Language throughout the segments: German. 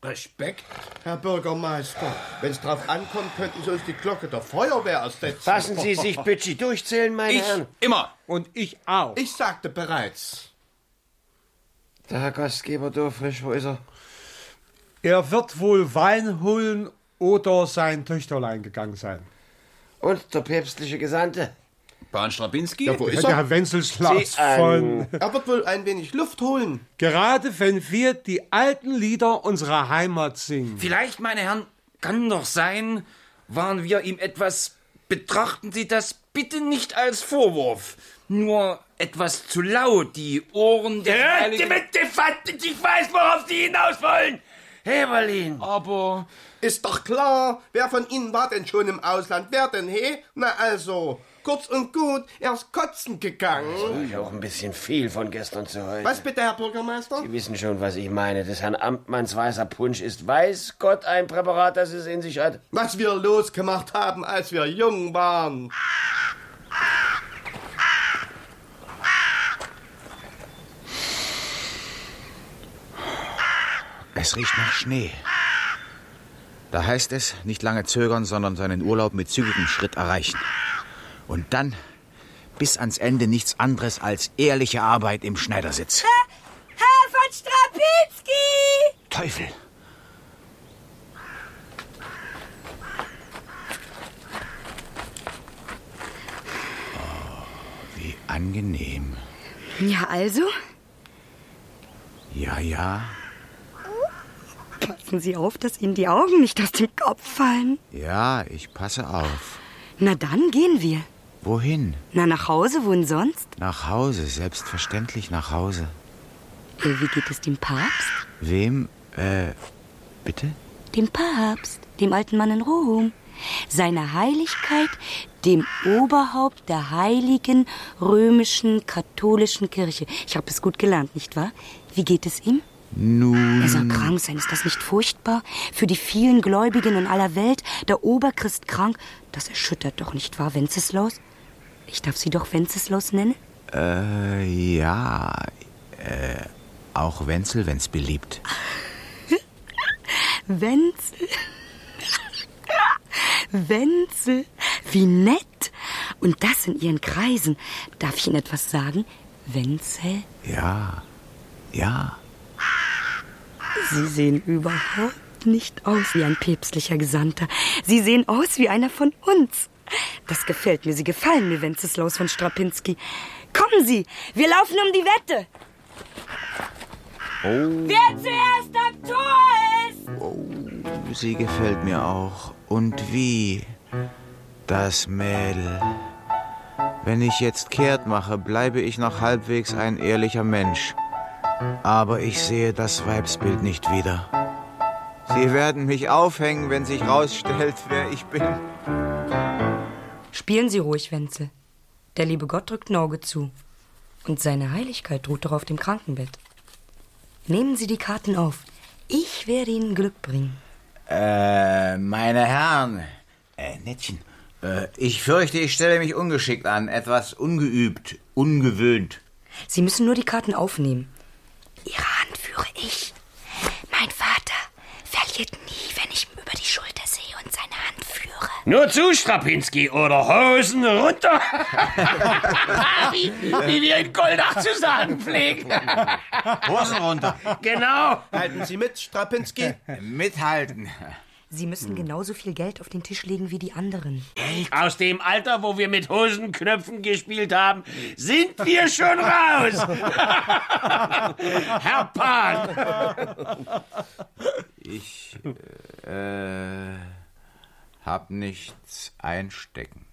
Respekt? Herr Bürgermeister, wenn es drauf ankommt, könnten Sie uns die Glocke der Feuerwehr ersetzen. Lassen Sie sich bitte durchzählen, meine Herren. Immer. Und ich auch. Ich sagte bereits. Der Herr Gastgeber Dorfrisch, wo ist er? Er wird wohl Wein holen oder sein Töchterlein gegangen sein. Und der päpstliche Gesandte? Bahn Strapinski? Ja, wo ist Der er? Herr Wenzelslaus Sie von... Er wird wohl ein wenig Luft holen. Gerade wenn wir die alten Lieder unserer Heimat singen. Vielleicht, meine Herren, kann doch sein, waren wir ihm etwas... Betrachten Sie das bitte nicht als Vorwurf. Nur etwas zu laut, die Ohren der Heiligen... Ich weiß, worauf Sie hinaus wollen! Heberlin! Aber... Ist doch klar, wer von Ihnen war denn schon im Ausland? Wer denn, he? Na also, kurz und gut, er ist kotzen gegangen. Ich auch ein bisschen viel von gestern zu heute. Was bitte, Herr Bürgermeister? Sie wissen schon, was ich meine. Des Herrn Amtmanns weißer Punsch ist, weiß Gott, ein Präparat, das es in sich hat. Was wir losgemacht haben, als wir jung waren. Es riecht nach Schnee. Da heißt es, nicht lange zögern, sondern seinen Urlaub mit zügigem Schritt erreichen. Und dann bis ans Ende nichts anderes als ehrliche Arbeit im Schneidersitz. Herr von Strapinski! Teufel! Oh, wie angenehm. Ja, also? Ja. Passen Sie auf, dass Ihnen die Augen nicht aus dem Kopf fallen. Ja, ich passe auf. Na dann gehen wir. Wohin? Na, nach Hause, wohin sonst? Nach Hause, selbstverständlich nach Hause. Wie geht es dem Papst? Wem, bitte? Dem Papst, dem alten Mann in Rom. Seiner Heiligkeit, dem Oberhaupt der heiligen römischen katholischen Kirche. Ich habe es gut gelernt, nicht wahr? Wie geht es ihm? Nun... Er soll krank sein, ist das nicht furchtbar? Für die vielen Gläubigen in aller Welt, der Oberchrist krank, das erschüttert doch, nicht wahr, Wenceslaus? Ich darf Sie doch Wenceslaus nennen? Ja, auch Wenzel, wenn's beliebt. Wenzel? Wenzel, wie nett. Und das in Ihren Kreisen. Darf ich Ihnen etwas sagen? Wenzel? Ja. Sie sehen überhaupt nicht aus wie ein päpstlicher Gesandter. Sie sehen aus wie einer von uns. Das gefällt mir. Sie gefallen mir, Wenceslaus von Strapinski. Kommen Sie, wir laufen um die Wette. Oh. Wer zuerst am Tor ist! Oh, sie gefällt mir auch. Und wie? Das Mädel. Wenn ich jetzt kehrt mache, bleibe ich noch halbwegs ein ehrlicher Mensch. Aber ich sehe das Weibsbild nicht wieder. Sie werden mich aufhängen, wenn sich rausstellt, wer ich bin. Spielen Sie ruhig, Wenzel. Der liebe Gott drückt ein Auge zu. Und seine Heiligkeit ruht doch auf dem Krankenbett. Nehmen Sie die Karten auf. Ich werde Ihnen Glück bringen. Meine Herren, Nettchen, ich fürchte, ich stelle mich ungeschickt an, etwas ungeübt, ungewöhnt. Sie müssen nur die Karten aufnehmen. Ihre Hand führe ich. Mein Vater verliert nie, wenn ich ihm über die Schulter sehe und seine Hand führe. Nur zu, Strapinski, oder Hosen runter. wie wir in Goldach zu sagen pflegen. Hosen runter. Genau. Halten Sie mit, Strapinski? Mithalten. Sie müssen genauso viel Geld auf den Tisch legen wie die anderen. Aus dem Alter, wo wir mit Hosenknöpfen gespielt haben, sind wir schon raus. Herr Pan. Ich, hab nichts einstecken.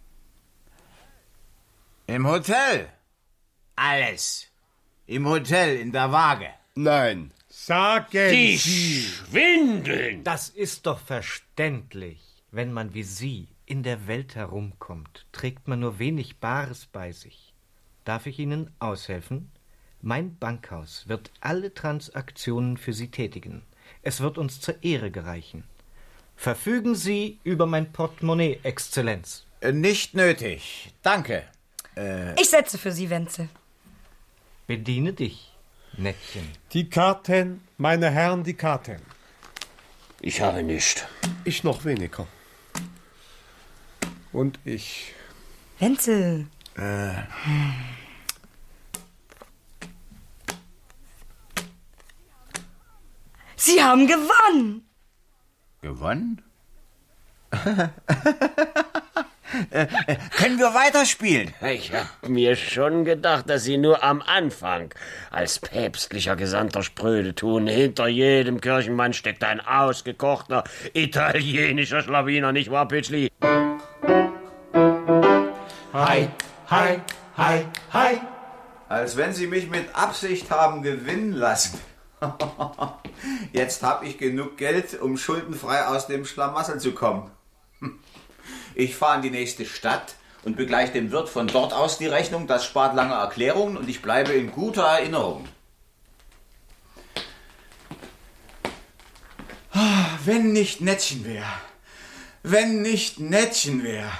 Im Hotel. Alles. Im Hotel, in der Waage. Nein. Sagen Die Sie. schwindeln. Das ist doch verständlich. Wenn man wie Sie in der Welt herumkommt, trägt man nur wenig Bares bei sich. Darf ich Ihnen aushelfen? Mein Bankhaus wird alle Transaktionen für Sie tätigen. Es wird uns zur Ehre gereichen. Verfügen Sie über mein Portemonnaie, Exzellenz. Nicht nötig. Danke. Ich setze für Sie, Wenzel. Bediene dich, Nettchen. Die Karten, meine Herren, die Karten. Ich habe nicht. Ich noch weniger. Und ich. Wenzel. Sie haben gewonnen. Gewonnen? Können wir weiterspielen? Ich hab mir schon gedacht, dass Sie nur am Anfang als päpstlicher Gesandter spröde tun. Hinter jedem Kirchenmann steckt ein ausgekochter italienischer Schlawiner, nicht wahr, Pützli? Hi, hi, hi, hi. Als wenn Sie mich mit Absicht haben gewinnen lassen. Jetzt habe ich genug Geld, um schuldenfrei aus dem Schlamassel zu kommen. Ich fahre in die nächste Stadt und begleiche dem Wirt von dort aus die Rechnung. Das spart lange Erklärungen und ich bleibe in guter Erinnerung. Wenn nicht Nettchen wäre. Wenn nicht Nettchen wäre.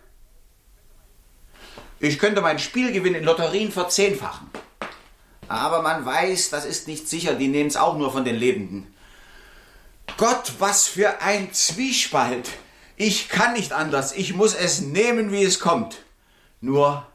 Ich könnte meinen Spielgewinn in Lotterien verzehnfachen. Aber man weiß, das ist nicht sicher. Die nehmen es auch nur von den Lebenden. Gott, was für ein Zwiespalt. Ich kann nicht anders. Ich muss es nehmen, wie es kommt. Nur,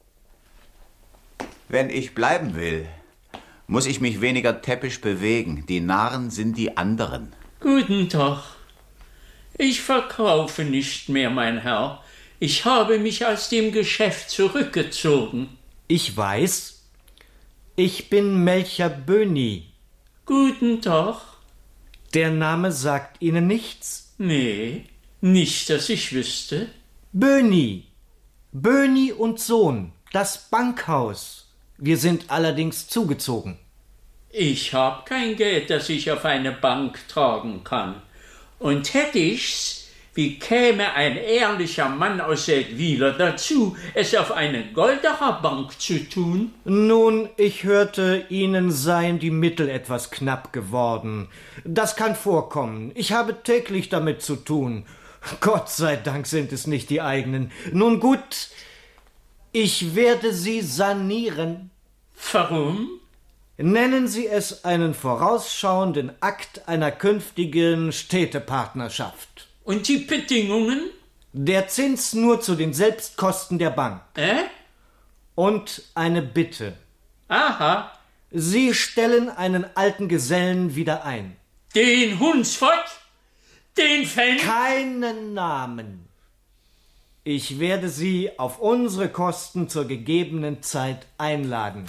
wenn ich bleiben will, muss ich mich weniger täppisch bewegen. Die Narren sind die anderen. Guten Tag. Ich verkaufe nicht mehr, mein Herr. Ich habe mich aus dem Geschäft zurückgezogen. Ich weiß, ich bin Melcher Böhni. Guten Tag. Der Name sagt Ihnen nichts? Nee, nicht, dass ich wüsste. Böhni. Böhni und Sohn. Das Bankhaus. Wir sind allerdings zugezogen. Ich habe kein Geld, das ich auf eine Bank tragen kann. Und hätte ich's, wie käme ein ehrlicher Mann aus Seldwyla dazu, es auf eine Goldacher Bank zu tun? Nun, ich hörte, Ihnen seien die Mittel etwas knapp geworden. Das kann vorkommen. Ich habe täglich damit zu tun. Gott sei Dank sind es nicht die eigenen. Nun gut, ich werde Sie sanieren. Warum? Nennen Sie es einen vorausschauenden Akt einer künftigen Städtepartnerschaft. Und die Bedingungen? Der Zins nur zu den Selbstkosten der Bank. Und eine Bitte. Aha. Sie stellen einen alten Gesellen wieder ein. Den Hunsfott? Den Fenn? Keinen Namen. Ich werde Sie auf unsere Kosten zur gegebenen Zeit einladen.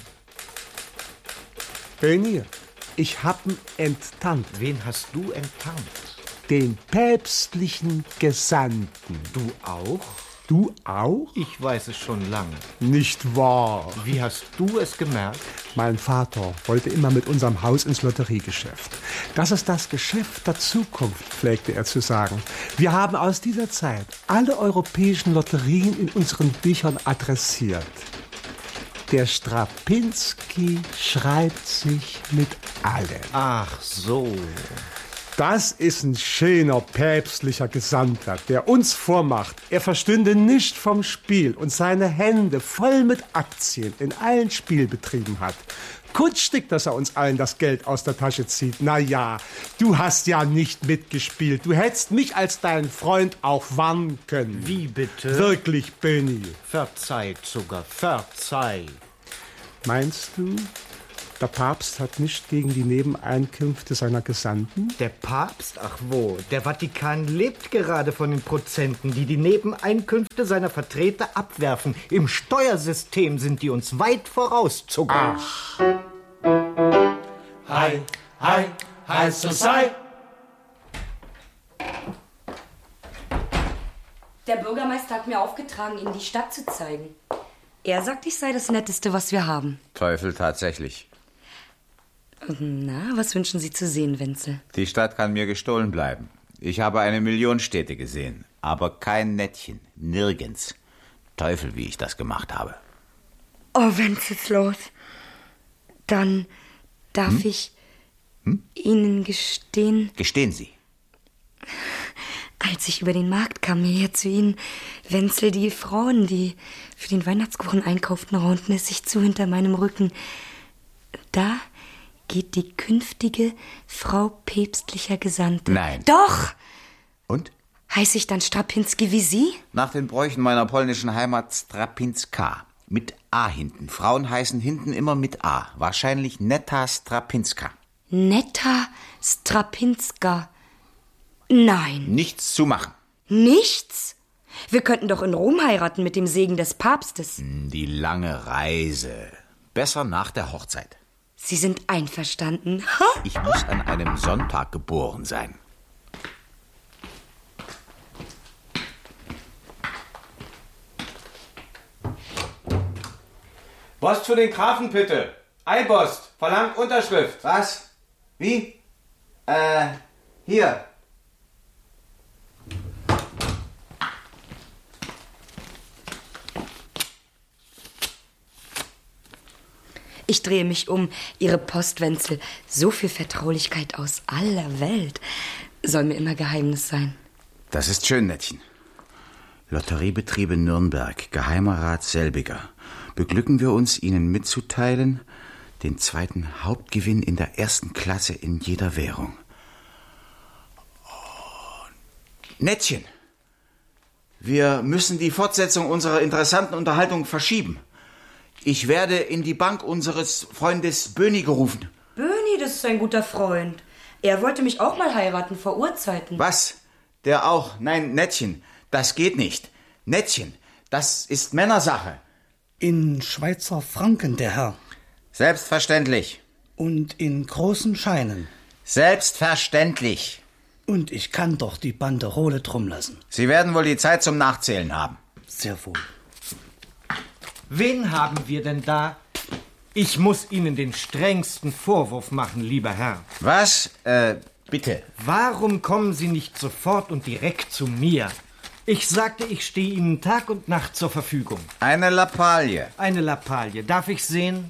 Böhni, ich hab'n enttarnt. Wen hast du enttarnt? Den päpstlichen Gesandten. Du auch? Du auch? Ich weiß es schon lange. Nicht wahr? Wie hast du es gemerkt? Mein Vater wollte immer mit unserem Haus ins Lotteriegeschäft. Das ist das Geschäft der Zukunft, pflegte er zu sagen. Wir haben aus dieser Zeit alle europäischen Lotterien in unseren Büchern adressiert. Der Strapinski schreibt sich mit allen. Ach so. Das ist ein schöner päpstlicher Gesandter, der uns vormacht, er verstünde nicht vom Spiel und seine Hände voll mit Aktien in allen Spielbetrieben hat. Kunststück, dass er uns allen das Geld aus der Tasche zieht. Na ja, du hast ja nicht mitgespielt. Du hättest mich als deinen Freund auch warnen können. Wie bitte? Wirklich, Böhni. Verzeiht sogar, verzeiht. Meinst du, der Papst hat nicht gegen die Nebeneinkünfte seiner Gesandten? Der Papst? Ach wo, der Vatikan lebt gerade von den Prozenten, die die Nebeneinkünfte seiner Vertreter abwerfen. Im Steuersystem sind die uns weit voraus, Zucker. Ach. Hi, hi, hi, so sei. Der Bürgermeister hat mir aufgetragen, Ihnen die Stadt zu zeigen. Er sagt, ich sei das Netteste, was wir haben. Teufel, tatsächlich. Na, was wünschen Sie zu sehen, Wenzel? Die Stadt kann mir gestohlen bleiben. Ich habe 1 Million Städte gesehen, aber kein Nettchen, nirgends. Teufel, wie ich das gemacht habe. Oh, Wenceslas, dann darf ich Ihnen gestehen... Gestehen Sie. Als ich über den Markt kam, hierher zu Ihnen, Wenzel, die Frauen, die für den Weihnachtskuchen einkauften, raunten es sich zu hinter meinem Rücken. Da geht die künftige Frau päpstlicher Gesandte. Nein. Doch! Und? Heiße ich dann Strapinski wie Sie? Nach den Bräuchen meiner polnischen Heimat Strapinska. Mit A hinten. Frauen heißen hinten immer mit A. Wahrscheinlich Netta Strapinska. Netta Strapinska. Nein. Nichts zu machen. Nichts? Wir könnten doch in Rom heiraten mit dem Segen des Papstes. Die lange Reise. Besser nach der Hochzeit. Sie sind einverstanden? Ich muss an einem Sonntag geboren sein. Post für den Grafen, bitte. Eipost, verlangt Unterschrift. Was? Wie? Hier. Ich drehe mich um. Ihre Postwenzel. So viel Vertraulichkeit aus aller Welt. Soll mir immer Geheimnis sein. Das ist schön, Nettchen. Lotteriebetriebe Nürnberg, Geheimer Rat Selbiger. Beglücken wir uns, Ihnen mitzuteilen, den zweiten Hauptgewinn in der ersten Klasse in jeder Währung. Oh, Nettchen, wir müssen die Fortsetzung unserer interessanten Unterhaltung verschieben. Ich werde in die Bank unseres Freundes Böni gerufen. Böni, das ist ein guter Freund. Er wollte mich auch mal heiraten vor Urzeiten. Was? Der auch? Nein, Nettchen, das geht nicht. Nettchen, das ist Männersache. In Schweizer Franken, der Herr. Selbstverständlich. Und in großen Scheinen. Selbstverständlich. Und ich kann doch die Banderole drum lassen. Sie werden wohl die Zeit zum Nachzählen haben. Sehr wohl. Wen haben wir denn da? Ich muss Ihnen den strengsten Vorwurf machen, lieber Herr. Was? Bitte. Warum kommen Sie nicht sofort und direkt zu mir? Ich sagte, ich stehe Ihnen Tag und Nacht zur Verfügung. Eine Lappalie. Eine Lappalie. Darf ich sehen?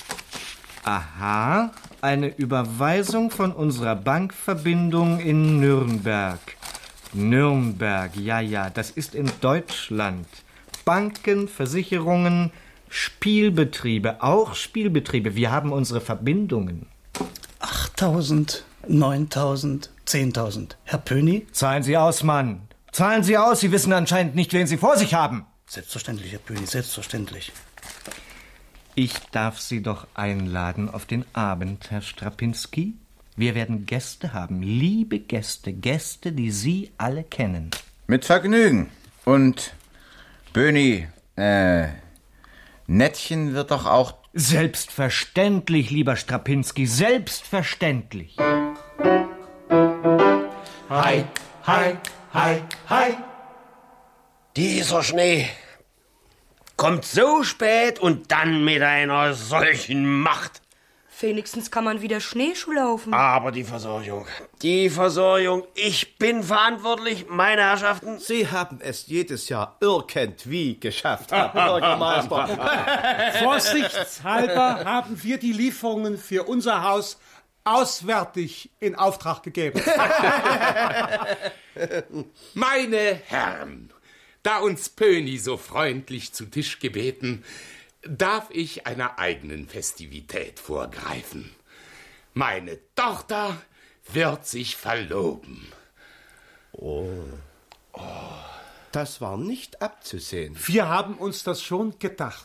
Aha, eine Überweisung von unserer Bankverbindung in Nürnberg. Nürnberg, ja, das ist in Deutschland. Banken, Versicherungen, Spielbetriebe, auch Spielbetriebe. Wir haben unsere Verbindungen. 8.000, 9.000, 10.000. Herr Pöni? Zahlen Sie aus, Mann. Zahlen Sie aus. Sie wissen anscheinend nicht, wen Sie vor sich haben. Selbstverständlich, Herr Pöni, selbstverständlich. Ich darf Sie doch einladen auf den Abend, Herr Strapinski. Wir werden Gäste haben, liebe Gäste, Gäste, die Sie alle kennen. Mit Vergnügen. Und Böni, Nettchen wird doch auch... Selbstverständlich, lieber Strapinski, selbstverständlich. Hi, hi, hi, hi. Dieser Schnee kommt so spät und dann mit einer solchen Macht. Wenigstens kann man wieder Schneeschuh laufen. Aber die Versorgung, ich bin verantwortlich, meine Herrschaften. Sie haben es jedes Jahr irgendwie geschafft, Herr Bürgermeister. Vorsichtshalber haben wir die Lieferungen für unser Haus auswärtig in Auftrag gegeben. Meine Herren, da uns Pöni so freundlich zu Tisch gebeten, darf ich einer eigenen Festivität vorgreifen. Meine Tochter wird sich verloben. Das war nicht abzusehen. Wir haben uns das schon gedacht.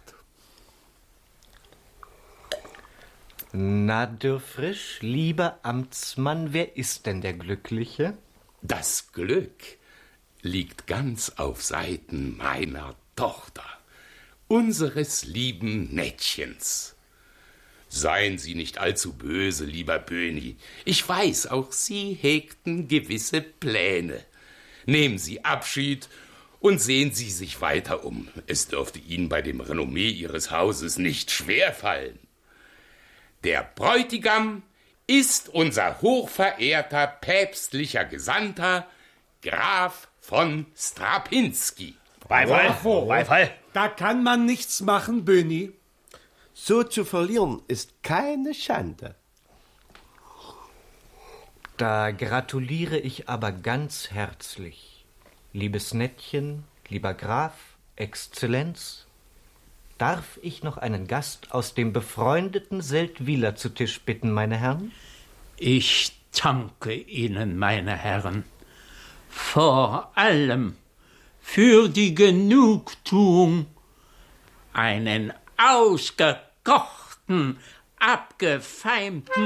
Na, Dürfrisch, lieber Amtsmann, wer ist denn der Glückliche? Das Glück liegt ganz auf Seiten meiner Tochter, unseres lieben Nettchens. Seien Sie nicht allzu böse, lieber Böni. Ich weiß, auch Sie hegten gewisse Pläne. Nehmen Sie Abschied und sehen Sie sich weiter um. Es dürfte Ihnen bei dem Renommee Ihres Hauses nicht schwerfallen. Der Bräutigam ist unser hochverehrter päpstlicher Gesandter, Graf von Strapinski. Beifall. Da kann man nichts machen, Böni. So zu verlieren ist keine Schande. Da gratuliere ich aber ganz herzlich. Liebes Nettchen, lieber Graf, Exzellenz, Darf ich noch einen Gast aus dem befreundeten Seldwyler zu Tisch bitten, meine Herren? Ich danke Ihnen, meine Herren, vor allem für die Genugtuung, einen ausgekochten, abgefeimten